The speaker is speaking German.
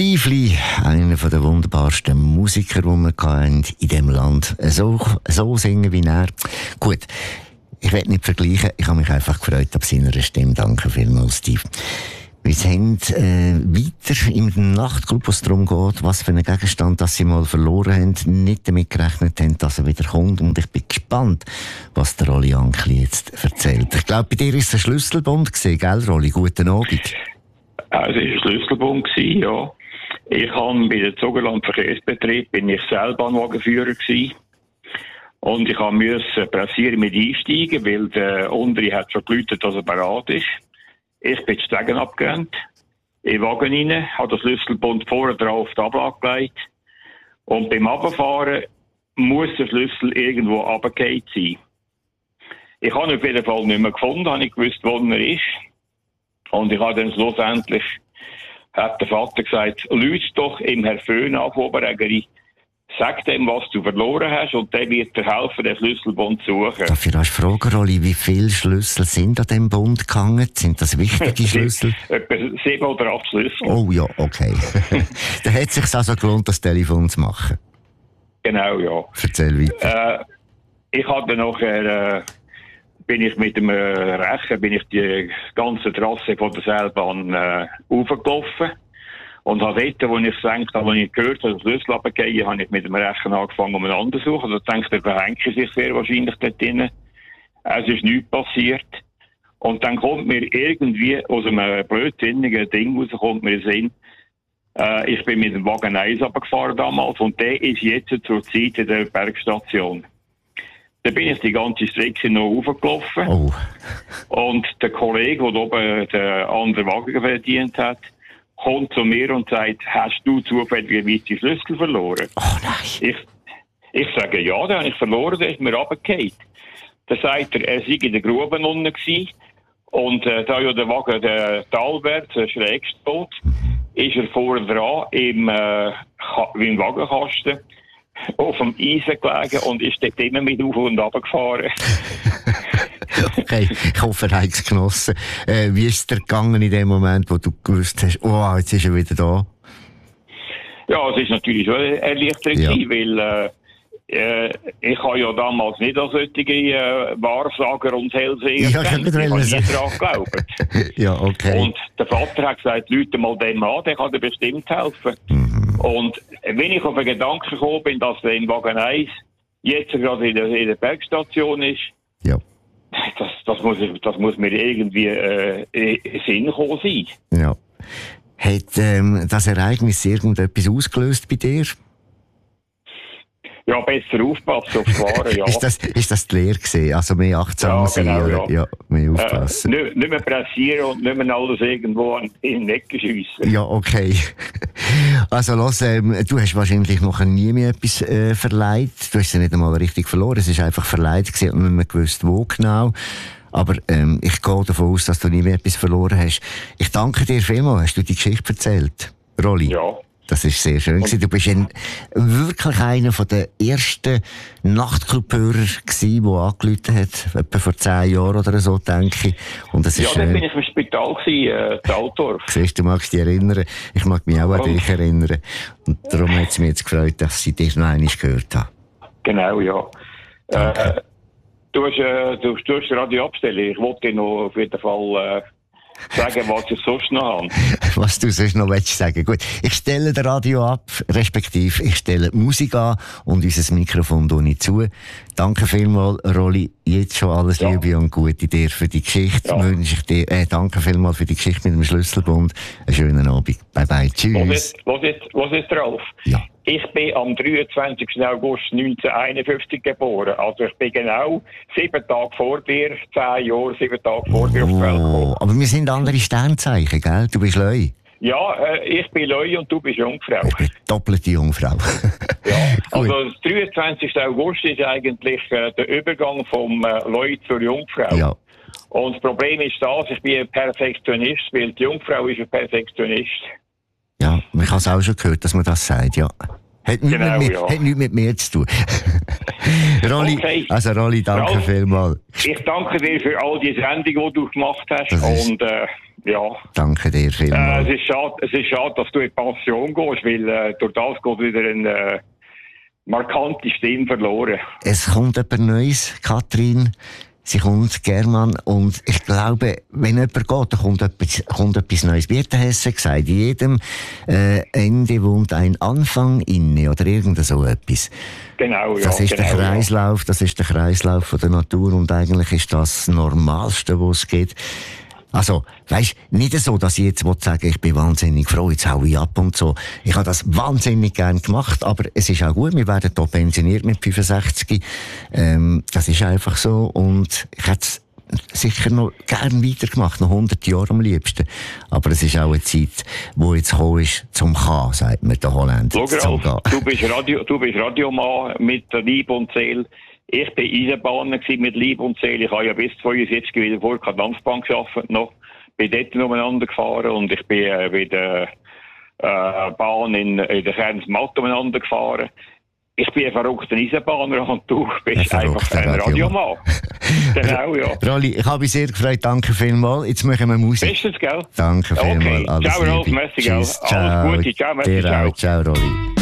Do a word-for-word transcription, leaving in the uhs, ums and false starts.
Stiefli, einer der wunderbarsten Musiker, die wir hatten in diesem Land. So, so singen wie er. Gut, ich will nicht vergleichen, ich habe mich einfach gefreut ab seiner Stimme. Danke vielmals, Steve. Wir sind äh, weiter im Nachtclub, wo es darum geht, was für einen Gegenstand das sie mal verloren haben, nicht damit gerechnet haben, dass er wieder kommt. Und ich bin gespannt, was der Rolli Ankli jetzt erzählt. Ich glaube, bei dir war es ein Schlüsselbund gewesen, gell, Rolli? Guten Abend. Also, es war ein Schlüsselbund, ja. Ich habe bei der Zogerland Verkehrsbetrieb, bin ich Seilbahnwagenführer gewesen. Und ich musste pressieren mit einsteigen, weil der untere hat schon geläutet, dass er bereit ist. Ich bin die Stegen abgerannt, in den Wagen rein, habe den Schlüsselbund vorne drauf auf die Ablage gelegt. Und beim Runterfahren muss der Schlüssel irgendwo runtergefallen sein. Ich habe ihn auf jeden Fall nicht mehr gefunden, habe nicht gewusst, wo er ist. Und ich habe dann schlussendlich, hat der Vater gesagt, lüt doch im Herrn Föhn an, Oberägeri, sag dem, was du verloren hast, und der wird dir helfen, den Schlüsselbund zu suchen. Darf ich erst fragen, Rolli, wie viele Schlüssel sind an diesem Bund gehangen? Sind das wichtige Schlüssel? Etwa sieben oder acht Schlüssel. Oh ja, okay. Dann hat es sich also gelohnt, das Telefon zu machen. Genau, ja. Erzähl weiter. Äh, ich hatte nachher, äh, bin ich mit dem äh, Rechen, bin ich die ganze Trasse von der Seilbahn äh, hochgelaufen. Und habe dort, wo ich gedacht habe, als ich gehört habe, dass der Schlüssel runtergeht, habe ich mit dem Rechen angefangen, um einen anderen zu suchen. Also ich denke, der verhängt sich sehr wahrscheinlich dort drin. Es ist nichts passiert. Und dann kommt mir irgendwie aus einem blödsinnigen Ding raus, kommt mir Sinn, äh, ich bin mit dem Wagen eins runtergefahren damals, und der ist jetzt zur Zeit in der Bergstation. Da bin ich die ganze Strecke noch hochgelaufen. Oh. Und der Kollege, der oben den anderen Wagen verdient hat, kommt zu mir und sagt, hast du zufälligerweise die Schlüssel verloren? Oh nein. Ich, ich sage, ja, den habe ich verloren, der ist mir runtergefallen. Dann sagt er, er sei in der Grube unten gewesen, und äh, da ja der Wagen, der Talwert, der schräg steht, ist er vorne dran im, äh, im Wagenkasten auf dem Eisen gelegen und ist dort immer mit auf und runter gefahren. Okay, ich hoffe, er hat es genossen. Äh, wie ist es dir gegangen in dem Moment, wo du gewusst hast, oh, jetzt ist er wieder da? Ja, es ist natürlich schon erleichternd, ja. Weil äh, äh, ich habe ja damals nicht als solche äh, Wahrsager und Hellseher ja, gedacht. Ich habe nie daran geglaubt. Ja, okay. Und der Vater hat gesagt, Leute mal dem an, der kann dir bestimmt helfen. Mhm. Und wenn ich auf den Gedanken gekommen bin, dass der in Wagen eins jetzt gerade in der, in der Bergstation ist, ja. Das, das, muss, das muss mir irgendwie äh, in Sinn gekommen sein. Ja. Hat ähm, das Ereignis irgendetwas ausgelöst bei dir? Ja, besser aufpassen aufs Fahren, ja. ist, das, ist das die Lehre gewesen? Also mehr achtsam sein, ja, genau, ja. Ja, mehr aufpassen. Äh, nicht, nicht mehr pressieren und nicht mehr alles irgendwo in den Necken schiessen. Ja, okay. Also los, ähm, du hast wahrscheinlich noch nie mehr etwas äh, verleiht. Du hast es nicht einmal richtig verloren. Es war einfach verleiht gewesen und nicht mehr gewusst, wo genau. Aber ähm, ich gehe davon aus, dass du nie mehr etwas verloren hast. Ich danke dir vielmals. Hast du die Geschichte erzählt, Rolli? Ja. Das war sehr schön. Und du bist ein, wirklich einer der ersten Nachtclubhörer gewesen, der angerufen hat, etwa vor zehn Jahren oder so, denke ich. Und das ja, ist, dann äh, bin ich im Spital gewesen, äh, in Altdorf. Siehst du, magst dich erinnern. Ich mag mich auch an dich erinnern. Und darum hat es mich jetzt gefreut, dass ich dich noch einmal gehört habe. Genau, ja. Äh, du hast, äh, du, du hast Radio abstellen. Ich wollte dir noch auf jeden Fall... Äh, sagen, was ich sonst noch habe. Was du sonst noch willst sagen. Gut, ich stelle das Radio ab, respektive ich stelle die Musik an und unser Mikrofon tue zu. Danke vielmals, Rolli. Jetzt schon alles ja. Liebe und Gute dir für die Geschichte. Ja. Wünsche ich dir, äh, danke vielmals für die Geschichte mit dem Schlüsselbund. Einen schönen Abend. Bye bye. Tschüss. Was ist, was ist, was ist drauf? Ja. Ich bin am dreiundzwanzigsten August neunzehnhunderteinundfünfzig geboren. Also ich bin genau sieben Tage vor dir, zehn Jahre, sieben Tage vor dir auf die Welt gekommen. Aber wir sind andere Sternzeichen, gell? Du bist Leu. Ja, äh, ich bin Leu und du bist Jungfrau. Ich bin doppelte Jungfrau. Ja, also der dreiundzwanzigsten August ist eigentlich äh, der Übergang vom äh, Leu zur Jungfrau. Ja. Und das Problem ist das, ich bin ein Perfektionist, weil die Jungfrau ist ein Perfektionist. Ja, man habe es auch schon gehört, dass man das sagt, ja. Hat nichts, genau, mit, mir, ja. hat nichts mit mir zu tun. Rolli, okay. Also Rolli, danke Ralf, vielmals. Ich danke dir für all die Sendungen, die du gemacht hast. Das ist, und äh, Ja. Danke dir vielmals. Äh, es, ist schade, es ist schade, dass du in Pension gehst, weil äh, durch das geht wieder eine äh, markante Stimme verloren. Es kommt etwas Neues, Katrin. Sie kommt, German, und ich glaube, wenn jemand geht, dann kommt etwas, kommt etwas Neues. Wie hat der Hesse gesagt, in jedem äh, Ende wohnt ein Anfang inne, oder irgend so etwas. Genau, ja. Das ist genau, der Kreislauf, ja. das ist der Kreislauf von der Natur, und eigentlich ist das das Normalste, was es geht. Also, weisst, nicht so, dass ich jetzt sagen will, ich bin wahnsinnig froh, jetzt hau ich ab und so. Ich habe das wahnsinnig gern gemacht, aber es ist auch gut, wir werden hier pensioniert mit fünfundsechzig. Ähm, das ist einfach so, und ich hätte es sicher noch gern weitergemacht, noch hundert Jahre am liebsten. Aber es ist auch eine Zeit, wo jetzt gekommen ist zum K, sagt man der Holländer. Schau, Ralf, du bist Radio, du bist Radiomann mit Lieb und Seele. Ich war Eisenbahner mit Lieb und Seele. Ich habe ja bis zweiundsiebzig wieder vor der Dampfbahn gearbeitet noch. Bin dort umeinander gefahren und ich bin äh, bei der äh, Bahn in, in der Kernsmatt umeinander gefahren. Ich bin ein verrückter Eisenbahner und du bist ein einfach ein Radiomann. Genau, ja. Rolli, ich habe mich sehr gefreut. Danke vielmals. Jetzt machen wir Musik. Bestens, gell? Danke vielmals. Okay. Alles Ciao, Rolf. Merci, gell? Tschüss. Ciao. Alles Gute. Ciao, merci, Dir ciao. auch. Ciao, Rolli.